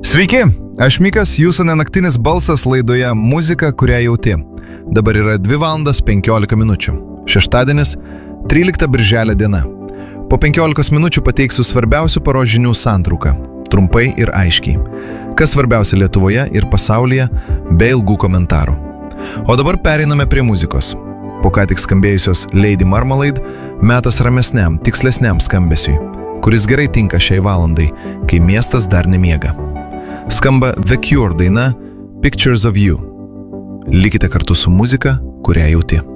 Sveiki, aš Mikas, jūsų nenaktinis balsas laidoje Muzika, kurią jauti. Dabar yra 2:15 minučių. Šeštadienis, 13 birželio diena. Po 15 minučių pateiksiu svarbiausių paros žinių santrauką, trumpai ir aiškiai. Kas svarbiausia Lietuvoje ir pasaulyje, be ilgų komentarų. O dabar pereiname prie muzikos. Po ką tik skambėjusios Lady Marmalade, metas ramesniam, tikslesniam skambesiui, kuris gerai tinka šiai valandai, kai miestas dar nemiega. Skamba The Cure daina Pictures of You. Likite kartu su muzika, kurią jauti.